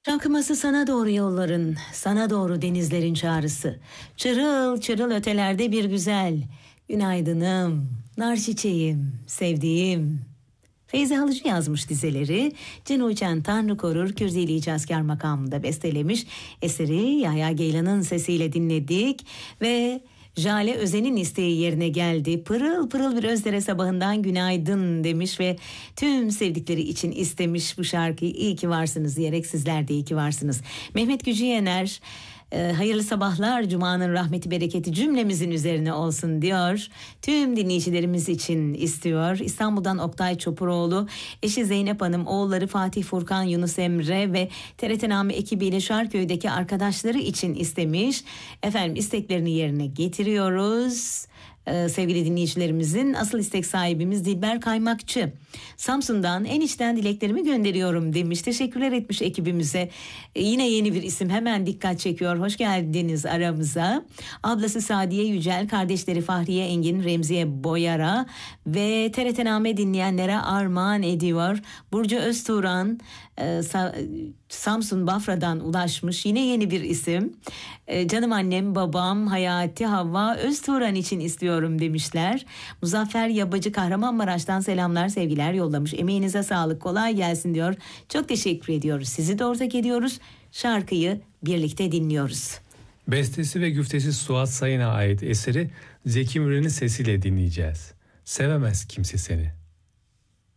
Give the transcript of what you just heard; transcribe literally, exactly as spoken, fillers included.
Şarkıması sana doğru yolların, sana doğru denizlerin çağrısı. Çırıl çırıl ötelerde bir güzel. Günaydınım, nar çiçeğim, sevdiğim. Feyzi Halıcı yazmış dizeleri. Cin Uçan Tanrı Korur Kürzeli İcazkar makamında bestelemiş. Eseri Yahya Geylan'ın sesiyle dinledik ve Jale Özen'in isteği yerine geldi. Pırıl pırıl bir Özdere sabahından günaydın demiş ve tüm sevdikleri için istemiş bu şarkıyı. İyi ki varsınız diyerek sizler de iyi ki varsınız. Mehmet Gücü Yener, e, hayırlı sabahlar, Cuma'nın rahmeti bereketi cümlemizin üzerine olsun diyor. Tüm dinleyicilerimiz için istiyor. İstanbul'dan Oktay Çopuroğlu, eşi Zeynep Hanım, oğulları Fatih, Furkan, Yunus Emre ve T R T Name ekibiyle Şarköy'deki arkadaşları için istemiş. Efendim isteklerini yerine getiriyoruz. Ee, sevgili dinleyicilerimizin asıl istek sahibimiz Dilber Kaymakçı. Samsun'dan en içten dileklerimi gönderiyorum demiş. Teşekkürler etmiş ekibimize. Ee, yine yeni bir isim hemen dikkat çekiyor. Hoş geldiniz aramıza. Ablası Sadiye Yücel, kardeşleri Fahriye Engin, Remziye Boyara ve T R T Name dinleyenlere armağan ediyor. Burcu Öztuğran, e, Sa- Samsun Bafra'dan ulaşmış. Yine yeni bir isim. E, canım annem, babam, Hayati, Havva Öztuğran için istiyorum demişler. Muzaffer Yabacı Kahramanmaraş'tan selamlar, sevgiler yollamış. Emeğinize sağlık, kolay gelsin diyor. Çok teşekkür ediyoruz. Sizi de ortak ediyoruz. Şarkıyı birlikte dinliyoruz. Bestesi ve güftesi Suat Sayın'a ait eseri Zeki Müren'in sesiyle dinleyeceğiz. Sevemez kimse seni.